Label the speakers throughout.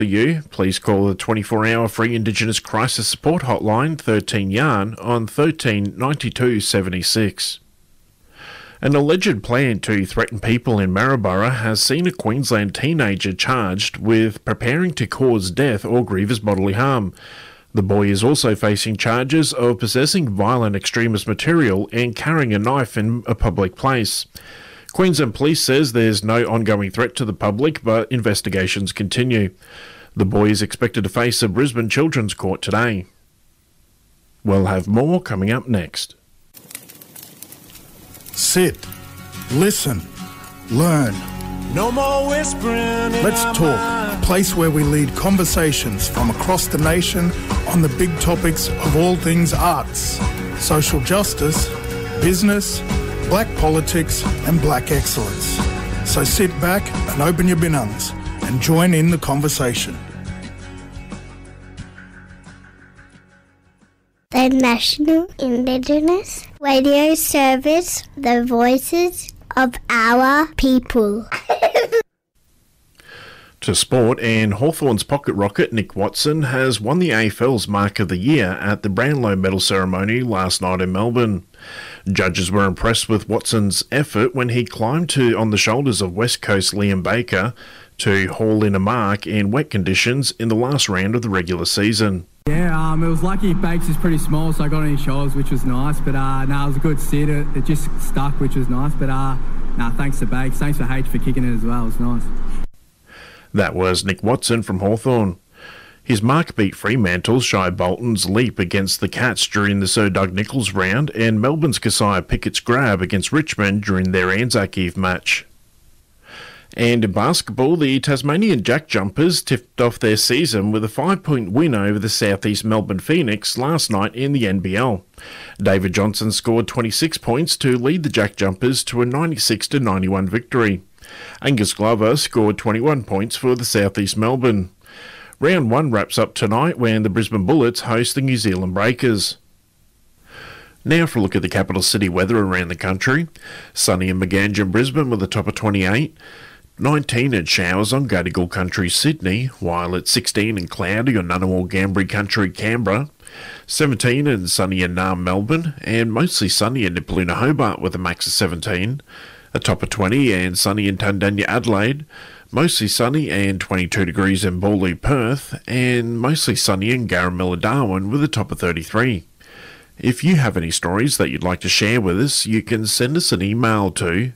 Speaker 1: Please call the 24-hour free Indigenous Crisis Support Hotline 13 Yarn on 13 92 76. An alleged plan to threaten people in Maryborough has seen a Queensland teenager charged with preparing to cause death or grievous bodily harm. The boy is also facing charges of possessing violent extremist material and carrying a knife in a public place. Queensland Police says there's no ongoing threat to the public, but investigations continue. The boy is expected to face a Brisbane Children's Court today. We'll have more coming up next.
Speaker 2: Sit, listen, learn.
Speaker 3: No more whispering.
Speaker 2: Let's talk, a place where we lead conversations from across the nation on the big topics of all things arts, social justice, business, black politics and black excellence. So sit back and open your binungs and join in the conversation.
Speaker 4: The National Indigenous Radio Service, the voices of our people.
Speaker 1: To sport, and Hawthorn's pocket rocket Nick Watson has won the AFL's Mark of the Year at the Brownlow Medal ceremony last night in Melbourne. Judges were impressed with Watson's effort when he climbed on the shoulders of West Coast Liam Baker to haul in a mark in wet conditions in the last round of the regular season.
Speaker 5: Yeah, it was lucky Bakes is pretty small, so I got on his shoulders, which was nice. But it was a good sit. It just stuck, which was nice. But thanks to Bakes. Thanks for H for kicking it as well. It was nice.
Speaker 1: That was Nick Watson from Hawthorn. His mark beat Fremantle's Shai Bolton's leap against the Cats during the Sir Doug Nicholls round and Melbourne's Keziah Pickett's grab against Richmond during their Anzac Eve match. And in basketball, the Tasmanian Jack Jumpers tipped off their season with a 5-point win over the South East Melbourne Phoenix last night in the NBL. David Johnson scored 26 points to lead the Jack Jumpers to a 96-91 victory. Angus Glover scored 21 points for the South East Melbourne. Round 1 wraps up tonight when the Brisbane Bullets host the New Zealand Breakers. Now for a look at the capital city weather around the country. Sunny in Maganja, Brisbane with a top of 28. 19 and showers on Gadigal Country, Sydney, while it's 16 and cloudy on Ngunnawal Gambri Country, Canberra. 17 and sunny in Naarm, Melbourne, and mostly sunny in Nipaluna, Hobart with a max of 17. A top of 20 and sunny in Tundanya, Adelaide. Mostly sunny and 22 degrees in Bawley, Perth, and mostly sunny in Garamilla, Darwin with a top of 33. If you have any stories that you'd like to share with us, you can send us an email to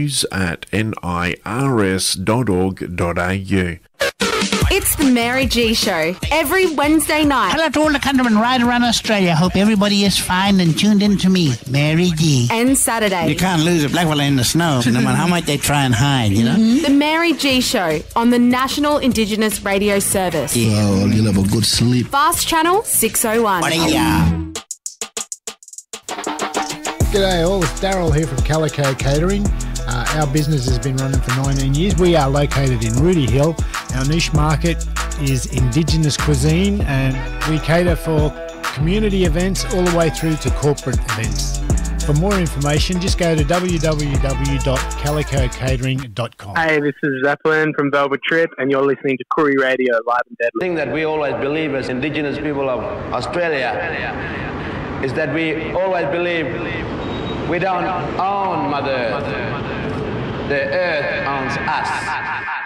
Speaker 1: news@nirs.org.au.
Speaker 6: It's the Mary G Show, every Wednesday night.
Speaker 7: Hello to all the countrymen right around Australia. Hope everybody is fine and tuned in to me, Mary G.
Speaker 6: And Saturday.
Speaker 7: You can't lose a black fella in the snow, no matter how much they try and hide, you know?
Speaker 6: Mm-hmm. The Mary G Show on the National Indigenous Radio Service.
Speaker 7: Yeah.
Speaker 8: Oh, you'll have a good sleep.
Speaker 6: Fast Channel 601.
Speaker 9: G'day all, it's Daryl here from Calico Catering. Our business has been running for 19 years. We are located in Rooty Hill. Our niche market is Indigenous cuisine and we cater for community events all the way through to corporate events. For more information, just go to www.calicocatering.com.
Speaker 10: Hey, this is Zeppelin from Velvet Trip and you're listening to Koori Radio, live and deadly.
Speaker 11: The thing that we always believe as Indigenous people of Australia is that we always believe we don't own Mother Earth. The earth owns us.